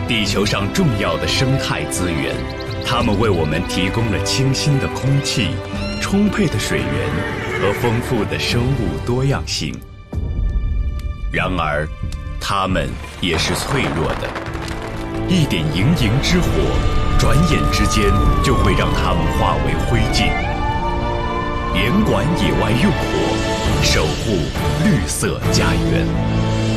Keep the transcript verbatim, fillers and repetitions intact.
地球上重要的生态资源，它们为我们提供了清新的空气、充沛的水源和丰富的生物多样性。然而，它们也是脆弱的，一点营营之火，转眼之间就会让它们化为灰烬。严管野外用火，守护绿色家园。